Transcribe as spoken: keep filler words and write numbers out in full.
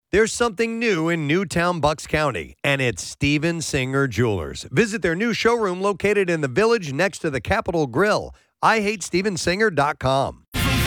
There's something new in Newtown, Bucks County, and it's Steven Singer Jewelers. Visit their new showroom located in the Village next to the Capitol Grill. I hate steven singer dot com.